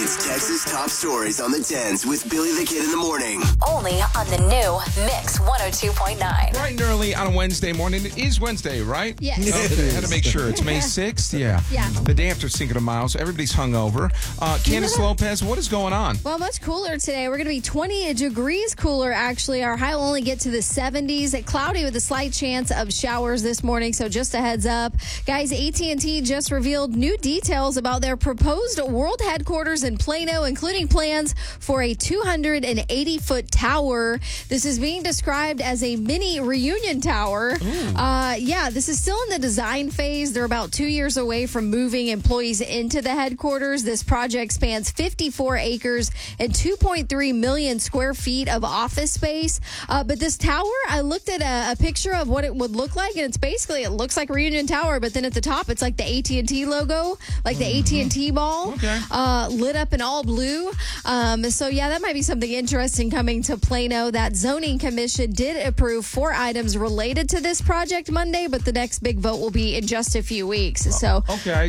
It's Texas Top Stories on the 10s with Billy the Kid in the morning. Only on the new Mix 102.9. Bright and early on a Wednesday morning. It is Wednesday, right? Yes. Okay, had to make sure. It's May 6th? Yeah. Yeah. The day after Cinco de Mayo, so everybody's hungover. Candace Lopez, what is going on? Well, much cooler today. We're going to be 20 degrees cooler, actually. Our high will only get to the 70s. Cloudy with a slight chance of showers this morning, so just a heads up. Guys, AT&T just revealed new details about their proposed world headquarters in Plano, including plans for a 280-foot tower. This is being described as a mini reunion tower. This is still in the design phase. They're about 2 years away from moving employees into the headquarters. This project spans 54 acres and 2.3 million square feet of office space. But this tower, I looked at a picture of what it would look like, and it looks like a reunion tower, but then at the top, it's like the AT&T logo, like the AT&T ball, lit up in all blue. That might be something interesting coming to Plano. That zoning commission did approve 4 items related to this project Monday, but the next big vote will be in just a few weeks. So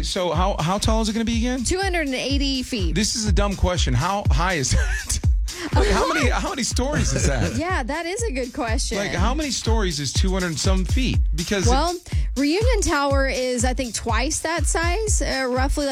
how tall is it going to be again? 280 feet. This is a dumb question. How high is that? Like, how many stories is that? Yeah, that is a good question. Like, how many stories is 200 and some feet? Because Reunion Tower is, I think, twice that size, roughly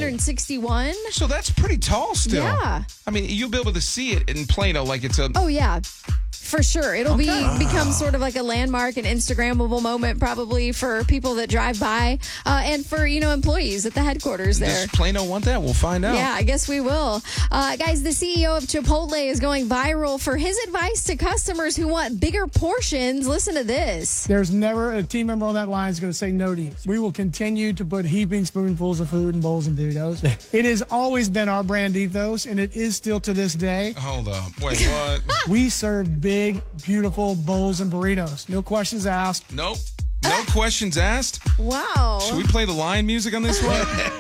561. So that's pretty tall still. Yeah. I mean, you'll be able to see it in Plano like it's a... Oh, yeah. For sure. It'll become sort of like a landmark, an Instagrammable moment probably for people that drive by and for, employees at the headquarters there. Does Plano want that? We'll find out. Yeah, I guess we will. Guys, the CEO of Chipotle is going viral for his advice to customers who want bigger portions. Listen to this. There's never a team member on that line is going to say no to you. We will continue to put heaping spoonfuls of food in bowls and burritos. It has always been our brand ethos, and it is still to this day. Hold up. Wait, what? We serve big, beautiful bowls and burritos. No questions asked. Nope. No questions asked? Wow. Should we play the Lion music on this one?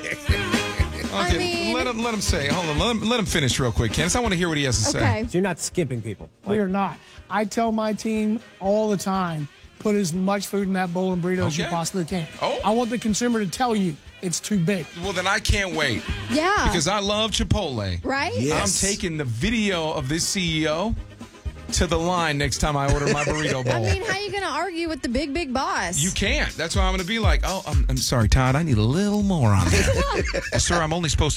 Okay, let him say. Hold on. Let him finish real quick, Candace. I want to hear what he has to say. So you're not skimping people. We are not. I tell my team all the time, put as much food in that bowl and burrito as you possibly can. Oh. I want the consumer to tell you it's too big. Well, then I can't wait. Yeah. Because I love Chipotle. Right? Yes. I'm taking the video of this CEO to the line next time I order my burrito bowl. I mean, how are you going to argue with the big boss? You can't. That's why I'm going to be like, I'm sorry, Todd. I need a little more on that. Sir, I'm only supposed to